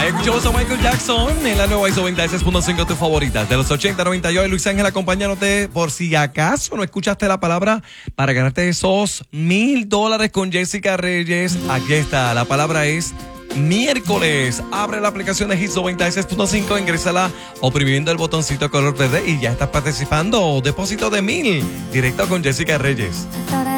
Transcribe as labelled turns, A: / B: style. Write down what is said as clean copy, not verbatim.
A: Escuchamos a Michael Jackson en la nueva ISO 96.5, tus favoritas. De los 80, 90, yo y Luis Ángel acompañándote por si acaso no escuchaste la palabra para ganarte esos $1,000 con Jessica Reyes. Aquí está, la palabra es miércoles. Abre la aplicación de Hits 96.5, ingrésala oprimiendo el botoncito color verde y ya estás participando. Depósito de $1,000 directo con Jessica Reyes.